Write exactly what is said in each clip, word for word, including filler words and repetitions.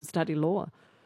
study law?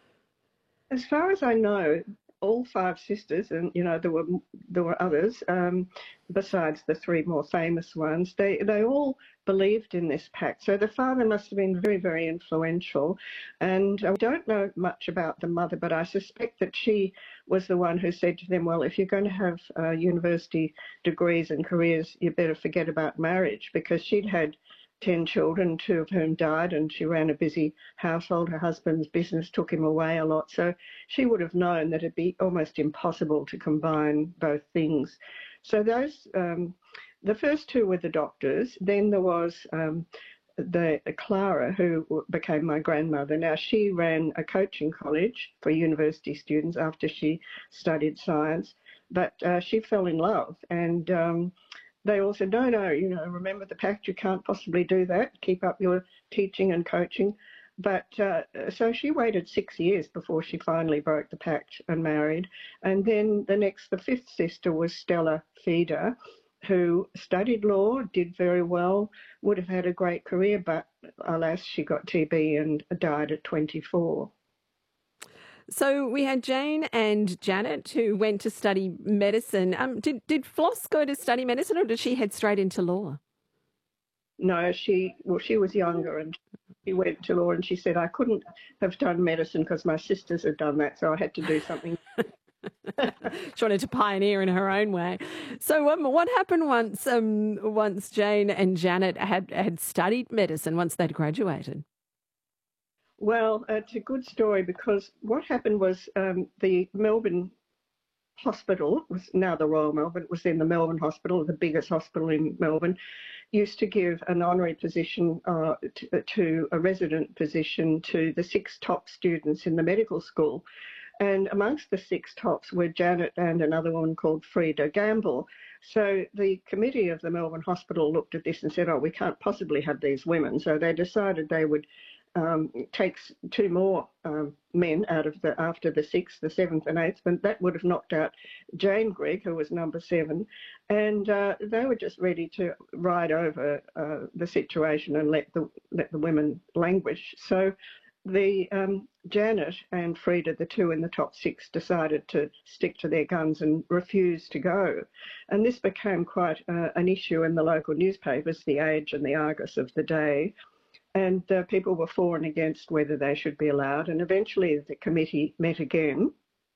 As far as I know, all five sisters, and you know there were there were others um, besides the three more famous ones. They they all believed in this pact. So the father must have been very very influential, and I don't know much about the mother, but I suspect that she was the one who said to them, "Well, if you're going to have uh, university degrees and careers, you better forget about marriage," because she'd had ten children, two of whom died, and she ran a busy household. Her husband's business took him away a lot. So she would have known that it'd be almost impossible to combine both things. So those, um, the first two were the doctors. Then there was um, the Clara, who became my grandmother. Now, she ran a coaching college for university students after she studied science, but uh, she fell in love, and um, they all said, no, no, you know, remember the pact, you can't possibly do that, keep up your teaching and coaching. But uh, so she waited six years before she finally broke the pact and married. And then the next, the fifth sister was Stella Feeder, who studied law, did very well, would have had a great career, but alas, she got T B and died at twenty-four. So we had Jane and Janet who went to study medicine. Um, did, did Floss go to study medicine, or did she head straight into law? No, she, well, she was younger and she went to law, and she said, I couldn't have done medicine because my sisters had done that, so I had to do something. She wanted to pioneer in her own way. So um, what happened once um, once Jane and Janet had, had studied medicine, once they'd graduated? Well, it's a good story, because what happened was um, the Melbourne Hospital, was now the Royal Melbourne, it was then the Melbourne Hospital, the biggest hospital in Melbourne, used to give an honorary position uh, to, to a resident position to the six top students in the medical school. And amongst the six tops were Janet and another woman called Freda Gamble. So the committee of the Melbourne Hospital looked at this and said, oh, we can't possibly have these women. So they decided they would um, take two more um, men out of the after the sixth, the seventh and eighth, and that would have knocked out Jane Gregg, who was number seven. And uh, they were just ready to ride over uh, the situation and let the, let the women languish. So the um, Janet and Freda, the two in the top six, decided to stick to their guns and refuse to go. And this became quite uh, an issue in the local newspapers, The Age and the Argus of the day. And uh, people were for and against whether they should be allowed. And eventually the committee met again,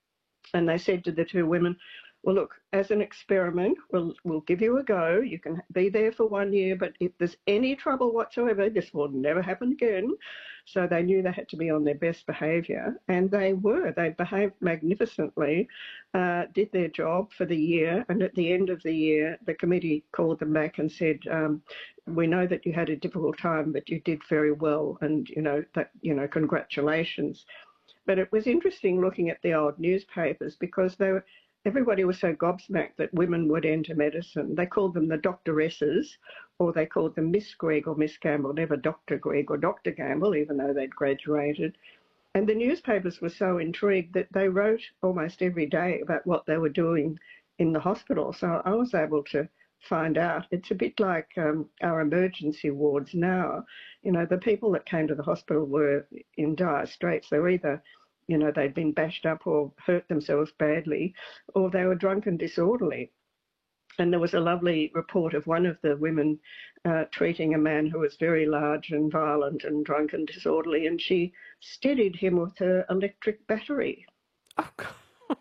and they said to the two women, well, look, as an experiment, we'll, we'll give you a go. You can be there for one year, but if there's any trouble whatsoever, this will never happen again. So they knew they had to be on their best behaviour, and they were. They behaved magnificently, uh, did their job for the year, and at the end of the year, the committee called them back and said, um, we know that you had a difficult time, but you did very well, and, you know, that, you know, congratulations. But it was interesting looking at the old newspapers, because they were, everybody was so gobsmacked that women would enter medicine. They called them the doctoresses, or they called them Miss Gregg or Miss Gamble, never Doctor Gregg or Doctor Gamble, even though they'd graduated. And the newspapers were so intrigued that they wrote almost every day about what they were doing in the hospital. So I was able to find out. It's a bit like um, our emergency wards now. You know, the people that came to the hospital were in dire straits. They were either, you know, they'd been bashed up or hurt themselves badly, or they were drunk and disorderly. And there was a lovely report of one of the women uh, treating a man who was very large and violent and drunk and disorderly, and she steadied him with her electric battery. Oh, God.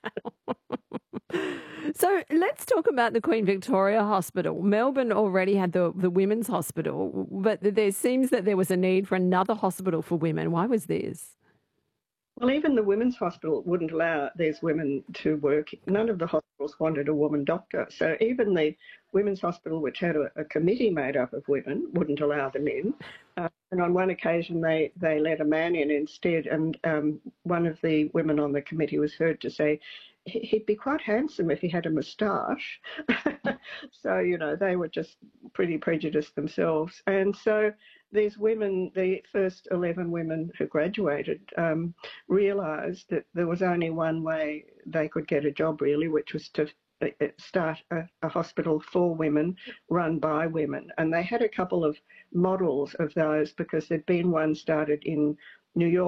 Wow. So let's talk about the Queen Victoria Hospital. Melbourne already had the, the Women's Hospital, but there seems that there was a need for another hospital for women. Why was this? Well, even the Women's Hospital wouldn't allow these women to work. None of the hospitals wanted a woman doctor. So even the Women's Hospital, which had a, a committee made up of women, wouldn't allow them in. Uh, and on one occasion, they, they let a man in instead. And um, one of the women on the committee was heard to say, he'd be quite handsome if he had a moustache. So, you know, they were just pretty prejudiced themselves. And so these women, the first eleven women who graduated, um, realised that there was only one way they could get a job, really, which was to start a, a hospital for women, run by women. And they had a couple of models of those, because there'd been one started in New York.